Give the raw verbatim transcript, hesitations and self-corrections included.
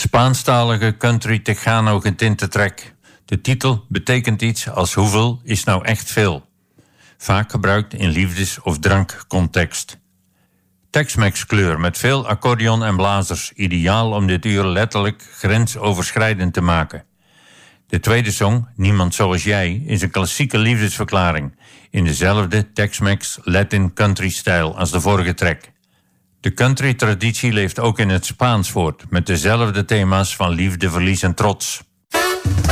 Spaanstalige country Tejano getinte track. De titel betekent iets als hoeveel is nou echt veel. Vaak gebruikt in liefdes- of drankcontext. Tex-Mex kleur met veel accordeon en blazers. Ideaal om dit uur letterlijk grensoverschrijdend te maken. De tweede song, Niemand Zoals Jij, is een klassieke liefdesverklaring. In dezelfde Tex-Mex Latin country stijl als de vorige track. De country traditie leeft ook in het Spaans voort. Met dezelfde thema's van liefde, verlies en trots.